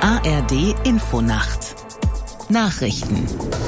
ARD Infonacht Nachrichten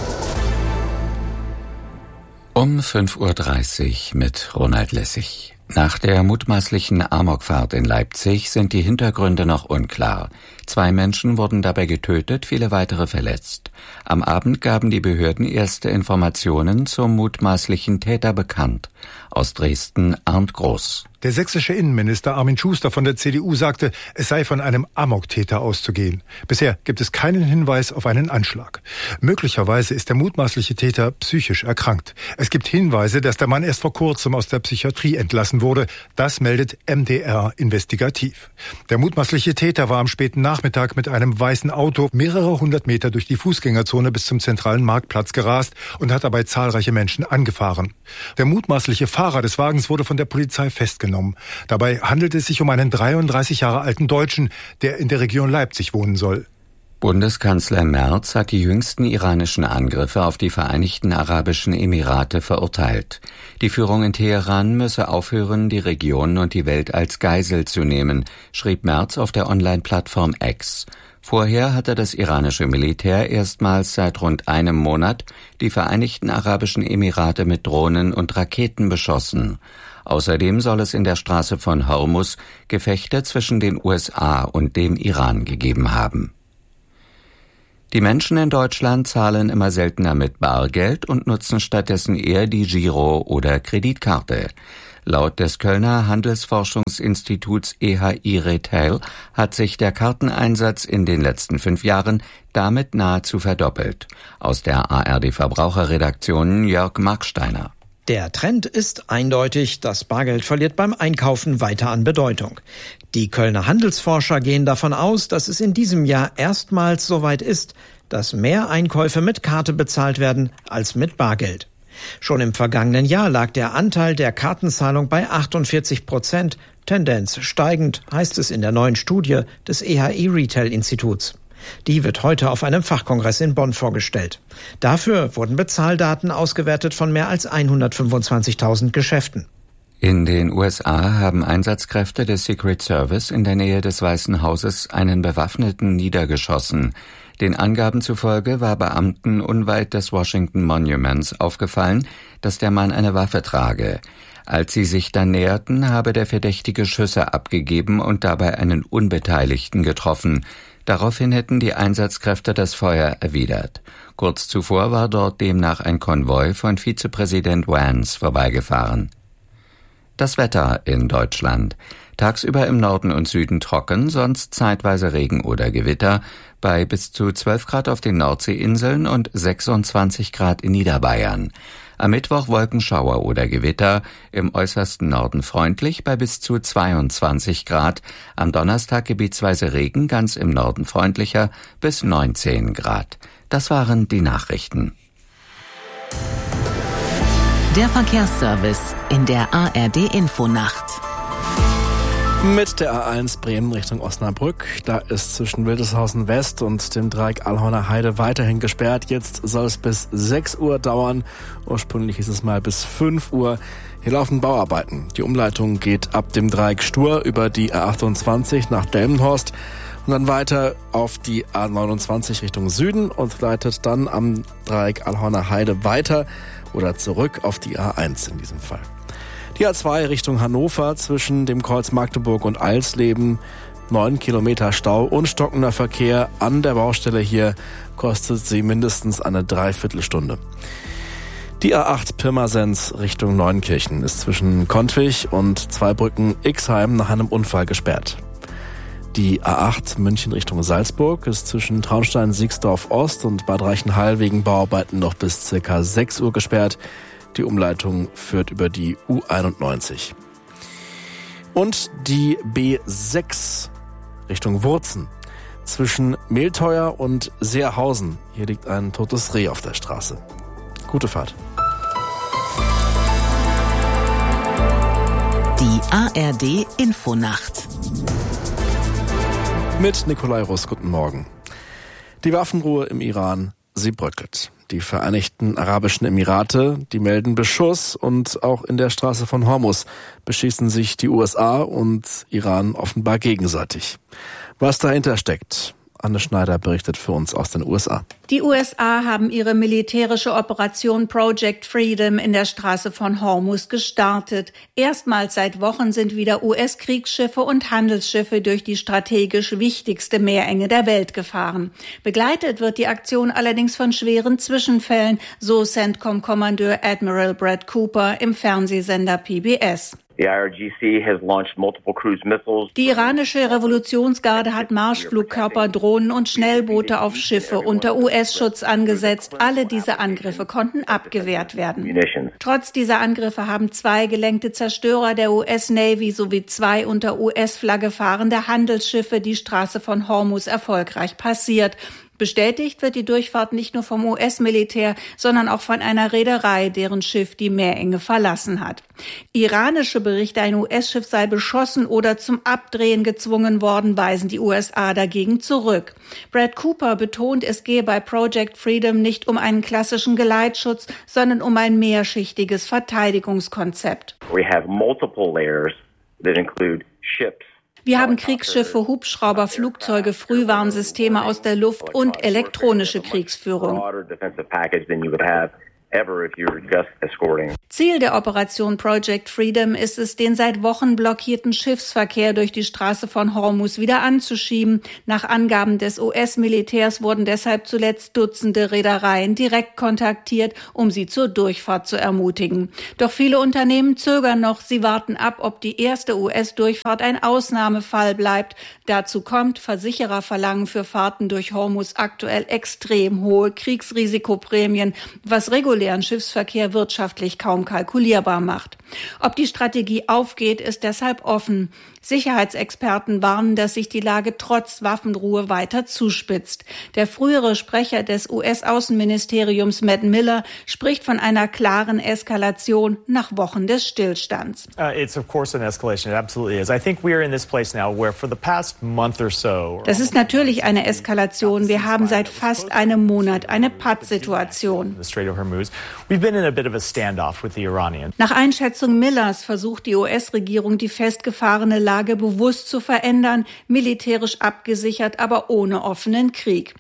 um 5:30 Uhr mit Ronald Lessig. Nach der mutmaßlichen Amokfahrt in Leipzig sind die Hintergründe noch unklar. 2 Menschen wurden dabei getötet, viele weitere verletzt. Am Abend gaben die Behörden erste Informationen zum mutmaßlichen Täter bekannt. Aus Dresden Arndt Groß. Der sächsische Innenminister Armin Schuster von der CDU sagte, es sei von einem Amoktäter auszugehen. Bisher gibt es keinen Hinweis auf einen Anschlag. Möglicherweise ist der mutmaßliche Täter psychisch erkrankt. Es gibt Hinweise, dass der Mann erst vor kurzem aus der Psychiatrie entlassen wurde. Das meldet MDR investigativ. Der mutmaßliche Täter war am späten Nachmittag mit einem weißen Auto mehrere 100 Meter durch die Fußgängerzone bis zum zentralen Marktplatz gerast und hat dabei zahlreiche Menschen angefahren. Der mutmaßliche Fahrer des Wagens wurde von der Polizei festgenommen. Dabei handelt es sich um einen 33 Jahre alten Deutschen, der in der Region Leipzig wohnen soll. Bundeskanzler Merz hat die jüngsten iranischen Angriffe auf die Vereinigten Arabischen Emirate verurteilt. Die Führung in Teheran müsse aufhören, die Region und die Welt als Geisel zu nehmen, schrieb Merz auf der Online-Plattform X. Vorher hatte das iranische Militär erstmals seit rund einem Monat die Vereinigten Arabischen Emirate mit Drohnen und Raketen beschossen. Außerdem soll es in der Straße von Hormuz Gefechte zwischen den USA und dem Iran gegeben haben. Die Menschen in Deutschland zahlen immer seltener mit Bargeld und nutzen stattdessen eher die Giro- oder Kreditkarte. Laut des Kölner Handelsforschungsinstituts EHI Retail hat sich der Karteneinsatz in den letzten 5 Jahren damit nahezu verdoppelt. Aus der ARD-Verbraucherredaktion Jörg Marksteiner. Der Trend ist eindeutig, das Bargeld verliert beim Einkaufen weiter an Bedeutung. Die Kölner Handelsforscher gehen davon aus, dass es in diesem Jahr erstmals soweit ist, dass mehr Einkäufe mit Karte bezahlt werden als mit Bargeld. Schon im vergangenen Jahr lag der Anteil der Kartenzahlung bei 48%, Tendenz steigend, heißt es in der neuen Studie des EHI Retail Instituts. Die wird heute auf einem Fachkongress in Bonn vorgestellt. Dafür wurden Bezahldaten ausgewertet von mehr als 125.000 Geschäften. In den USA haben Einsatzkräfte des Secret Service in der Nähe des Weißen Hauses einen Bewaffneten niedergeschossen. Den Angaben zufolge war Beamten unweit des Washington Monuments aufgefallen, dass der Mann eine Waffe trage. Als sie sich dann näherten, habe der Verdächtige Schüsse abgegeben und dabei einen Unbeteiligten getroffen. Daraufhin hätten die Einsatzkräfte das Feuer erwidert. Kurz zuvor war dort demnach ein Konvoi von Vizepräsident Vance vorbeigefahren. Das Wetter in Deutschland. Tagsüber im Norden und Süden trocken, sonst zeitweise Regen oder Gewitter, bei bis zu 12 Grad auf den Nordseeinseln und 26 Grad in Niederbayern. Am Mittwoch Wolkenschauer oder Gewitter, im äußersten Norden freundlich bei bis zu 22 Grad. Am Donnerstag gebietsweise Regen, ganz im Norden freundlicher bis 19 Grad. Das waren die Nachrichten. Der Verkehrsservice in der ARD Infonacht. Mit der A1 Bremen Richtung Osnabrück. Da ist zwischen Wildeshausen West und dem Dreieck Allhorner Heide weiterhin gesperrt. Jetzt soll es bis 6 Uhr dauern. Ursprünglich hieß es mal bis 5 Uhr. Hier laufen Bauarbeiten. Die Umleitung geht ab dem Dreieck Stur über die A28 nach Delmenhorst und dann weiter auf die A29 Richtung Süden und leitet dann am Dreieck Allhorner Heide weiter oder zurück auf die A1 in diesem Fall. Die A2 Richtung Hannover zwischen dem Kreuz Magdeburg und Alsleben. 9 Kilometer Stau und stockender Verkehr an der Baustelle hier kostet sie mindestens eine Dreiviertelstunde. Die A8 Pirmasens Richtung Neunkirchen ist zwischen Kontwig und Zweibrücken-Ixheim nach einem Unfall gesperrt. Die A8 München Richtung Salzburg ist zwischen Traunstein-Siegsdorf Ost und Bad Reichenhall wegen Bauarbeiten noch bis ca. 6 Uhr gesperrt. Die Umleitung führt über die U91. Und die B6 Richtung Wurzen zwischen Mehlteuer und Seerhausen. Hier liegt ein totes Reh auf der Straße. Gute Fahrt. Die ARD Infonacht. Mit Nikolai Russ, guten Morgen. Die Waffenruhe im Iran, sie bröckelt. Die Vereinigten Arabischen Emirate, die melden Beschuss und auch in der Straße von Hormuz beschießen sich die USA und Iran offenbar gegenseitig. Was dahinter steckt, Anne Schneider berichtet für uns aus den USA. Die USA haben ihre militärische Operation Project Freedom in der Straße von Hormuz gestartet. Erstmals seit Wochen sind wieder US-Kriegsschiffe und Handelsschiffe durch die strategisch wichtigste Meerenge der Welt gefahren. Begleitet wird die Aktion allerdings von schweren Zwischenfällen, so CENTCOM-Kommandeur Admiral Brad Cooper im Fernsehsender PBS. Die iranische Revolutionsgarde hat Marschflugkörper, Drohnen und Schnellboote auf Schiffe unter US-Schutz angesetzt. Alle diese Angriffe konnten abgewehrt werden. Trotz dieser Angriffe haben 2 gelenkte Zerstörer der US-Navy sowie 2 unter US-Flagge fahrende Handelsschiffe die Straße von Hormuz erfolgreich passiert. Bestätigt wird die Durchfahrt nicht nur vom US-Militär, sondern auch von einer Reederei, deren Schiff die Meerenge verlassen hat. Iranische Berichte, ein US-Schiff sei beschossen oder zum Abdrehen gezwungen worden, weisen die USA dagegen zurück. Brad Cooper betont, es gehe bei Project Freedom nicht um einen klassischen Geleitschutz, sondern um ein mehrschichtiges Verteidigungskonzept. Wir haben Kriegsschiffe, Hubschrauber, Flugzeuge, Frühwarnsysteme aus der Luft und elektronische Kriegsführung. Ziel der Operation Project Freedom ist es, den seit Wochen blockierten Schiffsverkehr durch die Straße von Hormuz wieder anzuschieben. Nach Angaben des US-Militärs wurden deshalb zuletzt Dutzende Reedereien direkt kontaktiert, um sie zur Durchfahrt zu ermutigen. Doch viele Unternehmen zögern noch. Sie warten ab, ob die erste US-Durchfahrt ein Ausnahmefall bleibt. Dazu kommt, Versicherer verlangen für Fahrten durch Hormuz aktuell extrem hohe Kriegsrisikoprämien, was regulären Schiffsverkehr wirtschaftlich kaum kalkulierbar macht. Ob die Strategie aufgeht, ist deshalb offen. Sicherheitsexperten warnen, dass sich die Lage trotz Waffenruhe weiter zuspitzt. Der frühere Sprecher des US-Außenministeriums Matt Miller spricht von einer klaren Eskalation nach Wochen des Stillstands. It's of course an escalation. It absolutely is. I think we are in this place now where for the past month or so. Das ist natürlich eine Eskalation. Wir haben seit fast einem Monat eine Pattsituation. We've been in a bit of a standoff with the Iranians. Nach Einschätzung Millers versucht die US-Regierung, die festgefahrene Lage bewusst zu verändern, militärisch abgesichert, aber ohne offenen Krieg.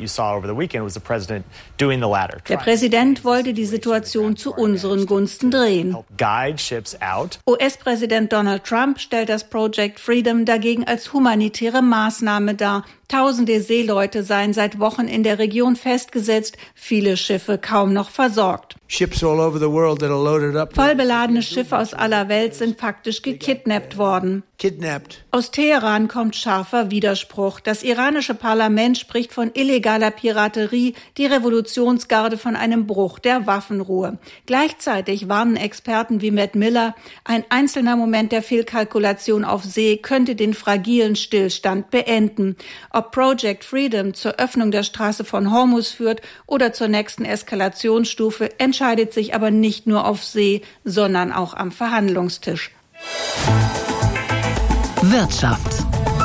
Der Präsident wollte die Situation zu unseren Gunsten drehen. US-Präsident Donald Trump stellt das Project Freedom dagegen als humanitäre Maßnahme dar. Tausende Seeleute seien seit Wochen in der Region festgesetzt, viele Schiffe kaum noch versorgt. Vollbeladene Schiffe aus aller Welt sind faktisch gekidnappt worden. Aus Teheran kommt scharfer Widerspruch. Das iranische Parlament spricht von illegaler Piraterie, die Revolutionsgarde von einem Bruch der Waffenruhe. Gleichzeitig warnen Experten wie Matt Miller, ein einzelner Moment der Fehlkalkulation auf See könnte den fragilen Stillstand beenden. Ob Project Freedom zur Öffnung der Straße von Hormuz führt oder zur nächsten Eskalationsstufe, entscheidet sich aber nicht nur auf See, sondern auch am Verhandlungstisch. Wirtschaft.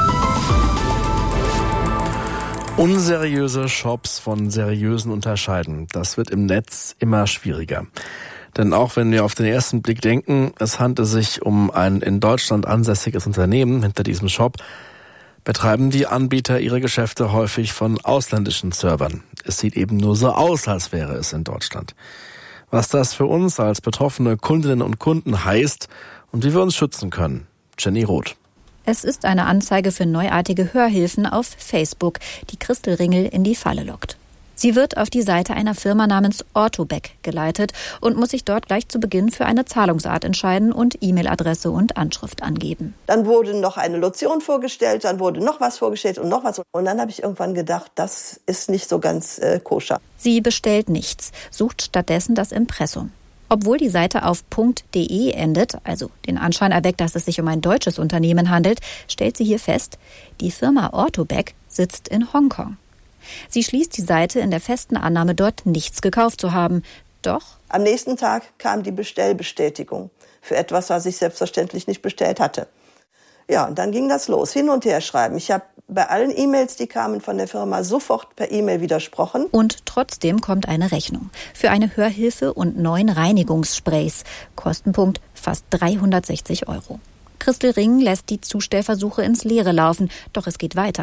Unseriöse Shops von seriösen unterscheiden. Das wird im Netz immer schwieriger. Denn auch wenn wir auf den ersten Blick denken, es handelt sich um ein in Deutschland ansässiges Unternehmen hinter diesem Shop, betreiben die Anbieter ihre Geschäfte häufig von ausländischen Servern. Es sieht eben nur so aus, als wäre es in Deutschland. Was das für uns als betroffene Kundinnen und Kunden heißt und wie wir uns schützen können. Jenny Roth. Es ist eine Anzeige für neuartige Hörhilfen auf Facebook, die Christel Ringel in die Falle lockt. Sie wird auf die Seite einer Firma namens Orthobec geleitet und muss sich dort gleich zu Beginn für eine Zahlungsart entscheiden und E-Mail-Adresse und Anschrift angeben. Dann wurde noch eine Lotion vorgestellt, dann wurde noch was vorgestellt und noch was. Und dann habe ich irgendwann gedacht, das ist nicht so ganz koscher. Sie bestellt nichts, sucht stattdessen das Impressum. Obwohl die Seite auf .de endet, also den Anschein erweckt, dass es sich um ein deutsches Unternehmen handelt, stellt sie hier fest, die Firma Orthobec sitzt in Hongkong. Sie schließt die Seite in der festen Annahme, dort nichts gekauft zu haben. Doch am nächsten Tag kam die Bestellbestätigung für etwas, was ich selbstverständlich nicht bestellt hatte. Ja, und dann ging das los, hin und her schreiben. Ich habe bei allen E-Mails, die kamen von der Firma, sofort per E-Mail widersprochen. Und trotzdem kommt eine Rechnung für eine Hörhilfe und 9 Reinigungssprays. Kostenpunkt fast 360 €. Christel Ring lässt die Zustellversuche ins Leere laufen, doch es geht weiter.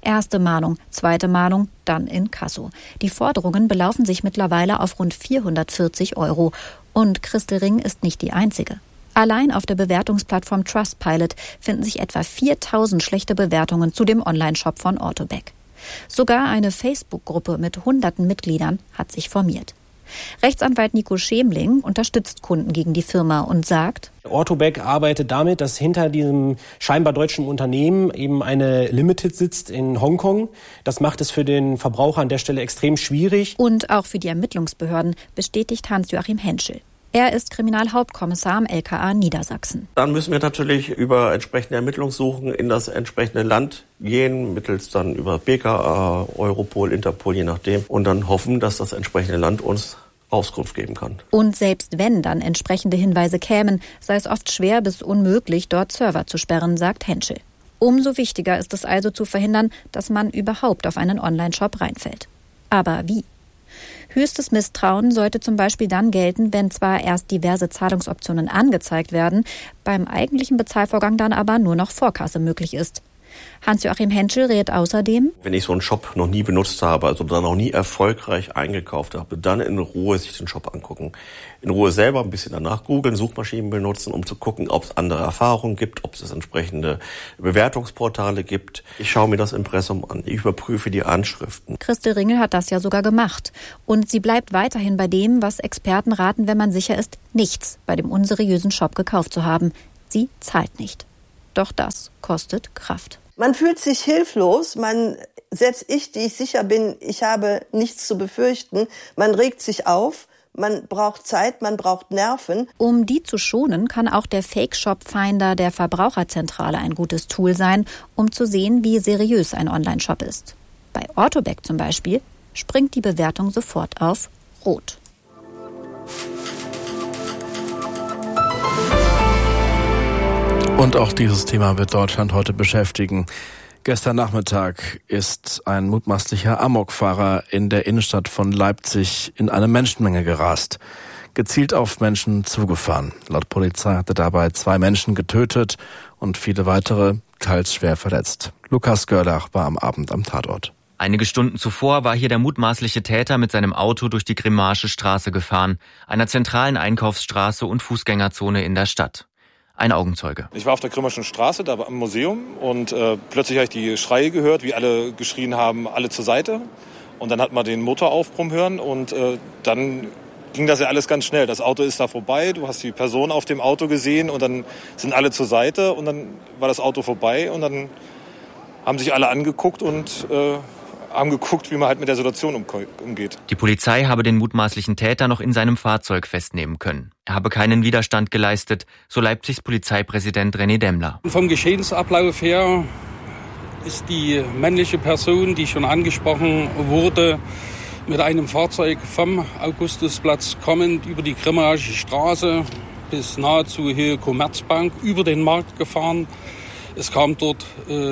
Erste Mahnung, zweite Mahnung, dann Inkasso. Die Forderungen belaufen sich mittlerweile auf rund 440 €. Und Christel Ring ist nicht die einzige. Allein auf der Bewertungsplattform Trustpilot finden sich etwa 4000 schlechte Bewertungen zu dem Onlineshop von Orthoback. Sogar eine Facebook-Gruppe mit hunderten Mitgliedern hat sich formiert. Rechtsanwalt Nico Schemling unterstützt Kunden gegen die Firma und sagt: Orthoback arbeitet damit, dass hinter diesem scheinbar deutschen Unternehmen eben eine Limited sitzt in Hongkong. Das macht es für den Verbraucher an der Stelle extrem schwierig. Und auch für die Ermittlungsbehörden, bestätigt Hans-Joachim Henschel. Er ist Kriminalhauptkommissar am LKA Niedersachsen. Dann müssen wir natürlich über entsprechende Ermittlungssuchen in das entsprechende Land gehen, mittels dann über BKA, Europol, Interpol, je nachdem. Und dann hoffen, dass das entsprechende Land uns Auskunft geben kann. Und selbst wenn dann entsprechende Hinweise kämen, sei es oft schwer bis unmöglich, dort Server zu sperren, sagt Henschel. Umso wichtiger ist es also zu verhindern, dass man überhaupt auf einen Online-Shop reinfällt. Aber wie? Höchstes Misstrauen sollte zum Beispiel dann gelten, wenn zwar erst diverse Zahlungsoptionen angezeigt werden, beim eigentlichen Bezahlvorgang dann aber nur noch Vorkasse möglich ist. Hans-Joachim Henschel rät außerdem: Wenn ich so einen Shop noch nie benutzt habe, also da noch nie erfolgreich eingekauft habe, dann in Ruhe sich den Shop angucken. In Ruhe selber ein bisschen danach googeln, Suchmaschinen benutzen, um zu gucken, ob es andere Erfahrungen gibt, ob es entsprechende Bewertungsportale gibt. Ich schaue mir das Impressum an, ich überprüfe die Anschriften. Christel Ringel hat das ja sogar gemacht. Und sie bleibt weiterhin bei dem, was Experten raten, wenn man sicher ist, nichts bei dem unseriösen Shop gekauft zu haben. Sie zahlt nicht. Doch das kostet Kraft. Man fühlt sich hilflos, selbst ich, die ich sicher bin, ich habe nichts zu befürchten, man regt sich auf, man braucht Zeit, man braucht Nerven. Um die zu schonen, kann auch der Fake-Shop-Finder der Verbraucherzentrale ein gutes Tool sein, um zu sehen, wie seriös ein Online-Shop ist. Bei Orthoback zum Beispiel springt die Bewertung sofort auf Rot. Und auch dieses Thema wird Deutschland heute beschäftigen. Gestern Nachmittag ist ein mutmaßlicher Amokfahrer in der Innenstadt von Leipzig in eine Menschenmenge gerast, gezielt auf Menschen zugefahren. Laut Polizei hatte dabei 2 Menschen getötet und viele weitere teils schwer verletzt. Lukas Görlach war am Abend am Tatort. Einige Stunden zuvor war hier der mutmaßliche Täter mit seinem Auto durch die Grimmaische Straße gefahren, einer zentralen Einkaufsstraße und Fußgängerzone in der Stadt. Ein Augenzeuge. Ich war auf der Grimmaischen Straße, da am Museum, und plötzlich habe ich die Schreie gehört, wie alle geschrien haben, alle zur Seite. Und dann hat man den Motor aufbrummen hören und dann ging das ja alles ganz schnell. Das Auto ist da vorbei, du hast die Person auf dem Auto gesehen und dann sind alle zur Seite und dann war das Auto vorbei und dann haben sich alle angeguckt und haben geguckt, wie man halt mit der Situation umgeht. Die Polizei habe den mutmaßlichen Täter noch in seinem Fahrzeug festnehmen können. Er habe keinen Widerstand geleistet, so Leipzigs Polizeipräsident René Demmler. Vom Geschehensablauf her ist die männliche Person, die schon angesprochen wurde, mit einem Fahrzeug vom Augustusplatz kommend über die Grimmaische Straße bis nahezu Höhe Commerzbank über den Markt gefahren. Es kam dort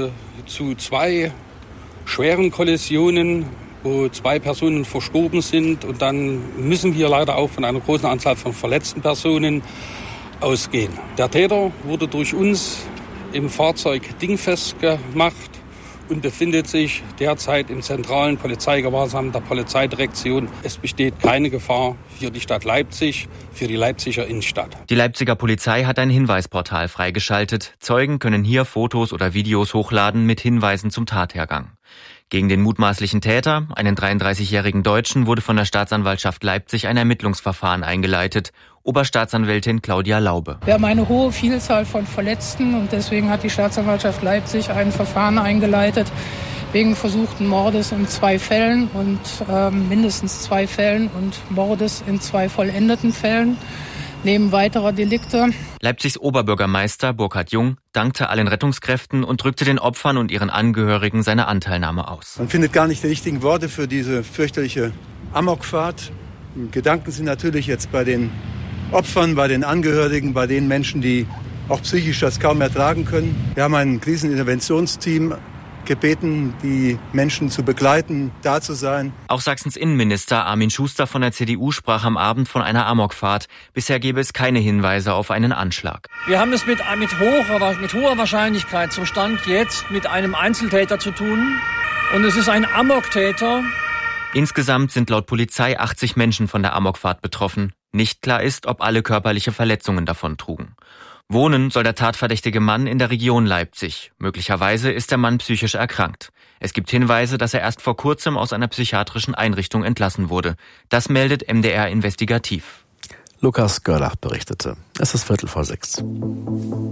zu 2 schweren Kollisionen, wo 2 Personen verstorben sind. Und dann müssen wir leider auch von einer großen Anzahl von verletzten Personen ausgehen. Der Täter wurde durch uns im Fahrzeug dingfest gemacht und befindet sich derzeit im zentralen Polizeigewahrsam der Polizeidirektion. Es besteht keine Gefahr für die Stadt Leipzig, für die Leipziger Innenstadt. Die Leipziger Polizei hat ein Hinweisportal freigeschaltet. Zeugen können hier Fotos oder Videos hochladen mit Hinweisen zum Tathergang. Gegen den mutmaßlichen Täter, einen 33-jährigen Deutschen, wurde von der Staatsanwaltschaft Leipzig ein Ermittlungsverfahren eingeleitet. Oberstaatsanwältin Claudia Laube. Wir haben eine hohe Vielzahl von Verletzten und deswegen hat die Staatsanwaltschaft Leipzig ein Verfahren eingeleitet wegen versuchten Mordes in 2 Fällen und mindestens 2 Fällen und Mordes in 2 vollendeten Fällen. Neben weiterer Delikte. Leipzigs Oberbürgermeister Burkhard Jung dankte allen Rettungskräften und drückte den Opfern und ihren Angehörigen seine Anteilnahme aus. Man findet gar nicht die richtigen Worte für diese fürchterliche Amokfahrt. Gedanken sind natürlich jetzt bei den Opfern, bei den Angehörigen, bei den Menschen, die auch psychisch das kaum ertragen können. Wir haben ein Kriseninterventionsteam gebeten, die Menschen zu begleiten, da zu sein. Auch Sachsens Innenminister Armin Schuster von der CDU sprach am Abend von einer Amokfahrt. Bisher gäbe es keine Hinweise auf einen Anschlag. Wir haben es mit hoher Wahrscheinlichkeit zum Stand jetzt mit einem Einzeltäter zu tun, Und es ist ein Amoktäter. Insgesamt sind laut Polizei 80 Menschen von der Amokfahrt betroffen. Nicht klar ist, ob alle körperliche Verletzungen davon trugen. Wohnen soll der tatverdächtige Mann in der Region Leipzig. Möglicherweise ist der Mann psychisch erkrankt. Es gibt Hinweise, dass er erst vor kurzem aus einer psychiatrischen Einrichtung entlassen wurde. Das meldet MDR Investigativ. Lukas Görlach berichtete. Es ist 5:45.